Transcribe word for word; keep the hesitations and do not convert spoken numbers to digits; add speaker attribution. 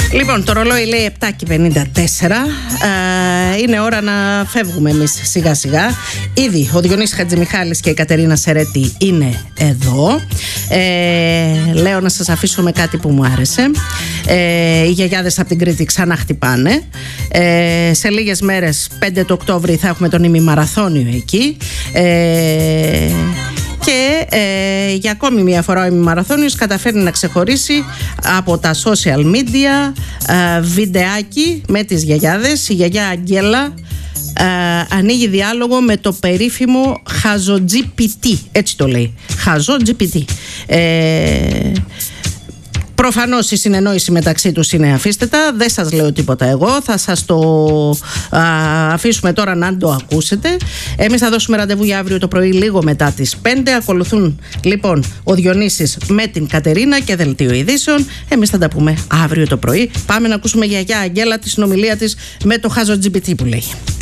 Speaker 1: Λοιπόν, το ρολόι λέει επτά και πενήντα τέσσερα. ε, Είναι ώρα να φεύγουμε εμείς σιγά σιγά. Ήδη ο Διονύσης Χατζημιχάλης και η Κατερίνα Σερέτη είναι εδώ. ε, Λέω να σας αφήσω με κάτι που μου άρεσε. ε, Οι γιαγιάδες από την Κρήτη ξανά χτυπάνε. ε, Σε λίγες μέρες, πέντε του Οκτώβρη, θα έχουμε τον ημιμαραθώνιο εκεί. ε, Και ε, για ακόμη μια φορά ο ημιμαραθώνιος καταφέρνει να ξεχωρίσει από τα social media ε, βιντεάκι με τις γιαγιάδες. Η γιαγιά Αγγέλα ε, ανοίγει διάλογο με το περίφημο Χαζο-τζι πι τι. Έτσι το λέει, Χαζο-τζι πι τι. ε, Προφανώς η συνεννόηση μεταξύ τους είναι αφίστετα. Δεν σας λέω τίποτα εγώ. Θα σας το α, αφήσουμε τώρα να το ακούσετε. Εμείς θα δώσουμε ραντεβού για αύριο το πρωί λίγο μετά τις πέντε. Ακολουθούν λοιπόν ο Διονύσης με την Κατερίνα και δελτίο ειδήσεων. Εμείς θα τα πούμε αύριο το πρωί. Πάμε να ακούσουμε γιαγιά Αγγέλα τη συνομιλία της με το Χαζο-τζι πι τι που λέει.